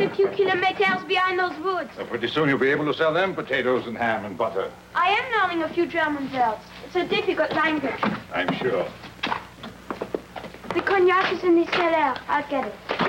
a few kilometers behind those woods. Pretty soon you'll be able to sell them potatoes and ham and butter. I am learning a few German words. It's a difficult language. I'm sure. The cognac is in the cellar. I'll get it.